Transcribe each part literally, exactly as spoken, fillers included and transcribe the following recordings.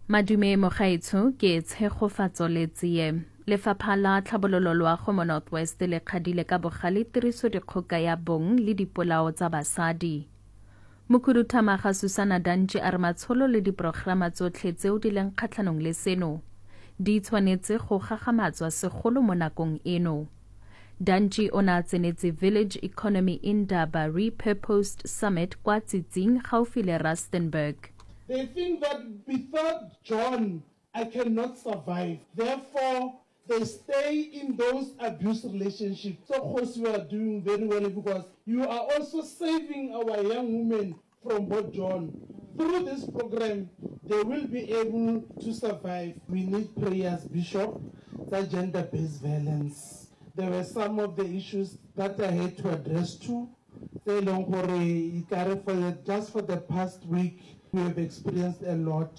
Madume Mogaetsho ke tshegofatso le tsie. Lefapha la Tlhabololo Loago mo Northwest le kgadile ka bogale tiriso dikgoka ya bong le dipolao tsa basadi. Mokhuduthamaga Susana Dantji a re matsholo le diprograma tsotlhe tseo di leng kgatlhanong le seno di tshwanetse go gagamatswa segolo mo nakong eno. Dantji o ne a tsenetse Village Economy Indaba Repurposed Summit kwa Tsitsing gaufi le Rustenburg. They think that without John, I cannot survive. Therefore, they stay in those abuse relationships. So, of course, you are doing very well because you are also saving our young women from what John. Through this program, they will be able to survive. We need prayers, Bishop, that gender-based violence. There were some of the issues that I had to address too. Just for the past week, we have experienced a lot.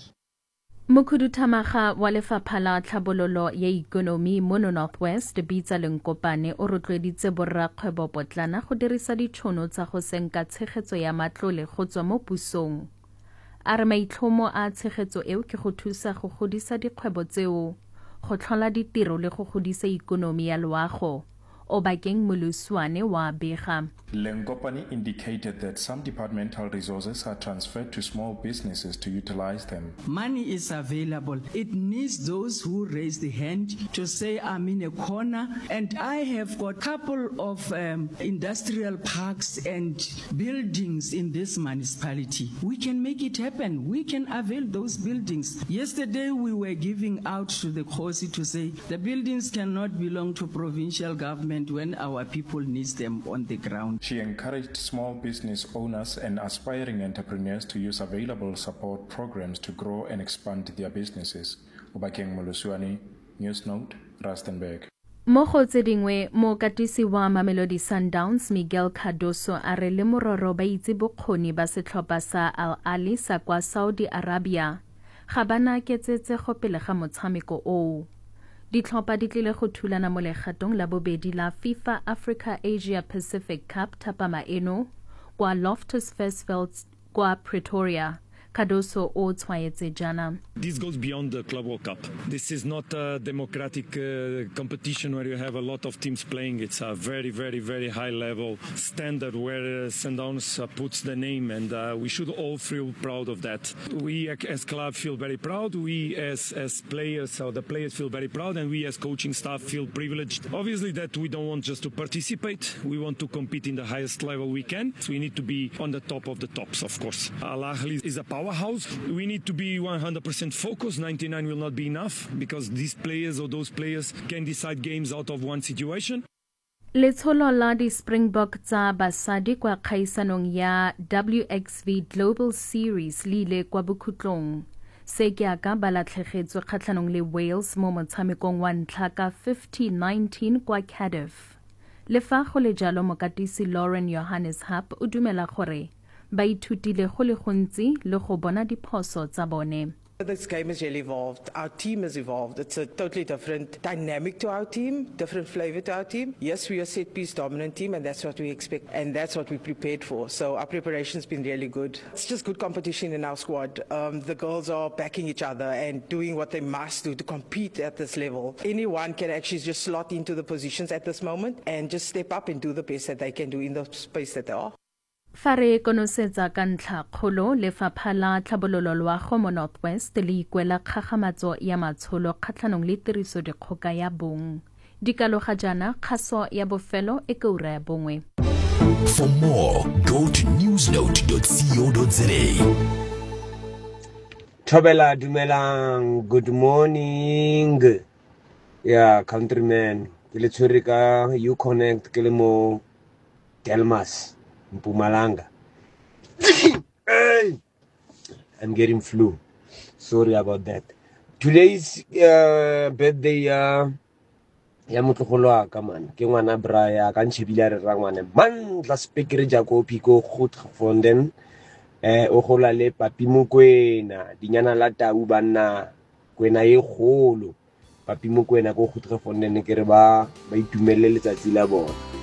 Mokhuduthamaga wa Lefapha la Tlhabololo ya Ikonomi mo Northwest Bitsa Lenkopane o rotloeditse borrakgwebo potlana go dirisa ditšhono tsa go senka tshegetso ya matlole go tswa mo pusong. A re maitlhomo a tshegetso eo ke go thusa go godisa dikgwebo tseo, go tlhola ditiro le go godisa ikonomi ya loago. Obakeng Moluswane wa bega. Lenkopane indicated that some departmental resources are transferred to small businesses to utilize them. Money is available. It needs those who raise the hand to say, I'm in a corner and I have got a couple of um, industrial parks and buildings in this municipality. We can make it happen. We can avail those buildings. Yesterday we were giving out to the Khosi to say the buildings cannot belong to provincial government when our people need them on the ground. She encouraged small business owners and aspiring entrepreneurs to use available support programs to grow and expand their businesses. Obakeng Moluswane, News Note, Rustenburg. Mo go tse dingwe mokatisi wa Mamelodi Sundowns Miguel Cardoso a re le mororo ba itse bokgoni ba setlhopha sa Al Ahly sa kwa Saudi Arabia ga bana ketsetse go pele ga motshameko o. Ditlhopha di tlile go thulana mo legatong la bobedi la FIFA Africa Asia Pacific Cup thapama eno kwa Loftus Versfeld kwa Pretoria. Cardoso o tshwaetse jana. This goes beyond the Club World Cup. This is not a democratic uh, competition where you have a lot of teams playing. It's a very, very, very high level standard where uh, Sundowns uh, puts the name, and uh, we should all feel proud of that. We as club feel very proud. We as as players, or the players feel very proud, and we as coaching staff feel privileged. Obviously, that we don't want just to participate. We want to compete in the highest level we can. So we need to be on the top of the tops, of course. Al Ahly is a powerhouse. We need to be one hundred percent focused. ninety-nine will not be enough because these players or those players can decide games out of one situation. Letsholo la di Springbok tsa basadi kwa kgaisanong ya W X V Global Series le ile kwa bokhutlong. Se ke aka ba latlhegetswe kgatlhanong le Wales mo motshamekong wa ntlha ka fifty nineteen kwa Cardiff. Le fa go le jalo mokatisi Lauren Johannes Hap o dumela gore ba ithutile go le gontsi le go bona diphoso tsa bone. This game has really evolved. Our team has evolved. It's a totally different dynamic to our team, different flavor to our team. Yes, we are a set-piece dominant team, and that's what we expect, and that's what we prepared for. So our preparation's been really good. It's just good competition in our squad. Um, the girls are backing each other and doing what they must do to compete at this level. Anyone can actually just slot into the positions at this moment and just step up and do the best that they can do in the space that they are. Fa re konosetsa ka ntlha kgolo Lefapha la Tlhabololo Loago mo Northwest le ikuela kgagamatso ya matsholo kgatlhanong le tiriso dikgoka ya bong. Dikalo ga jana kgaso ya bofelo e ke ura ya bongwe. For more, go to newsnote dot co dot za. Thobela dumelang, good morning. Yeah, countryman. Ke le tshwere ka you connect ke le mo Delmas. Mpumalanga. Hey, I'm getting flu. Sorry about that. Today's uh, birthday uh, ya motlogolo wa ka man. Ke ngwana Braya ka ntshebile re ra ngwana. Man tla speaker ja go phiko goed gevonden. Eh o gola le Papi Mokwena, dinyana la Tau banna kwena e golo. Papi Mokwena go goed gevonden ke re ba ba itumelle letsatsi la bona.